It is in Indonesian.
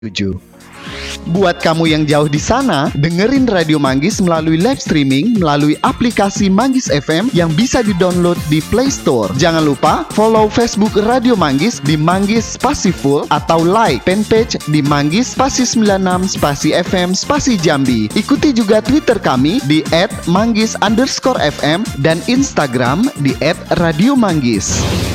Buat kamu yang jauh di sana, dengerin Radio Manggis melalui live streaming melalui aplikasi Manggis FM yang bisa di-download di Play Store. Jangan lupa follow Facebook Radio Manggis di Manggis Spasi Full atau like fanpage di Manggis Spasi 96 Spasi FM Spasi Jambi. Ikuti juga Twitter kami di @manggis_fm dan Instagram di @radiomanggis.